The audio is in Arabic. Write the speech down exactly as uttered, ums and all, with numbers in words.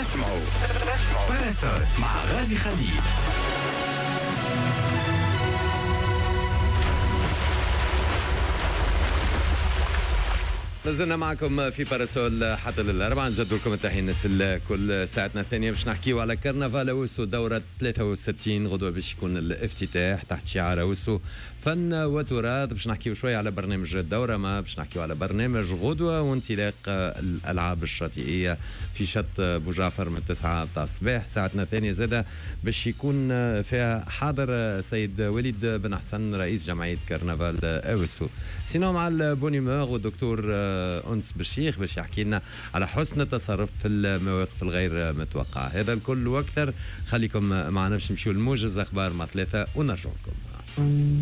تسمعوا باراسول مع غازي خليل. نزلنا معكم في باراسول حتى للأربعة. نجد لكم التحية الناس كل ساعتنا الثانية باش نحكيو على كرنفال أوسو دورة ثلاثة وستين. غدوة باش يكون الافتتاح تحت شعار أوسو فن وتراث. باش نحكيو شوية على برنامج الدورة، ما باش نحكيو على برنامج غدوة وانطلاق الألعاب الشاطئية في شط بوجعفر من تسعة تاع الصباح. ساعتنا الثانية زادة باش يكون فيها حاضر سيد وليد بن حسن رئيس جمعية كرنفال أوسو. سينو مع البونيمور والدكتور أنس بالشيخ باش يحكي لنا على حسن التصرف في المواقف الغير متوقعة. هذا الكل واكثر، خليكم معنا باش نمشيو لموجز اخبار مع ثلاثة ونرجع لكم.